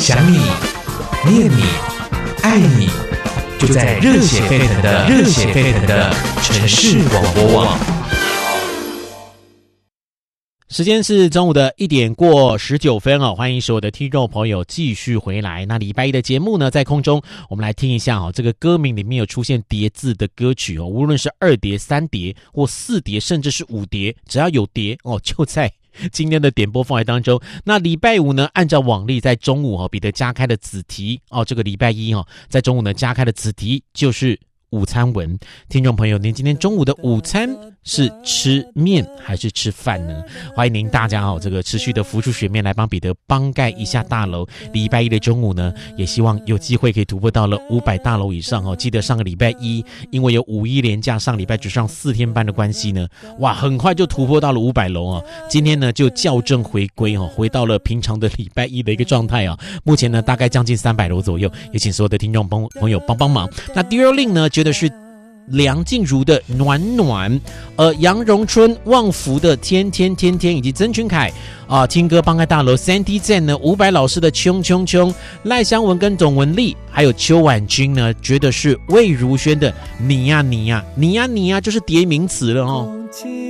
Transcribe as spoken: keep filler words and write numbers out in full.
想你、念你、爱你，就在热血沸腾的热血沸腾的城市广播网。 时间是中午的一点过十九分哦，欢迎所有的听众朋友继续回来。那礼拜一的节目呢，在空中我们来听一下哦，这个歌名里面有出现叠字的歌曲哦，无论是二叠、三叠或四叠，甚至是五叠，只要有叠哦，就在今天的点播范围当中。那礼拜五呢，按照往例在中午哦，彼得加开的子题哦，这个礼拜一哦，在中午呢加开的子题就是午餐文。听众朋友，您今天中午的午餐是吃面还是吃饭呢？欢迎您大家哦，这个持续的浮出水面来帮彼得帮盖一下大楼。礼拜一的中午呢，也希望有机会可以突破到了五百大楼以上哦。记得上个礼拜一，因为有五一连假，上礼拜只上四天班的关系呢，哇，很快就突破到了五百楼哦。今天呢就校正回归哦，回到了平常的礼拜一的一个状态啊。目前呢大概将近三百楼左右，也请所有的听众朋友帮帮忙。那第二令呢，觉得是梁静茹的暖暖，呃，杨荣春、旺福的天天天天，以及曾群凯啊、呃，听歌帮盖大楼三 D 站呢，伍佰老师的冲冲冲，赖香文跟董文丽，还有邱婉君呢，觉得是魏如萱的你呀你呀你呀你呀，就是叠名词了哦。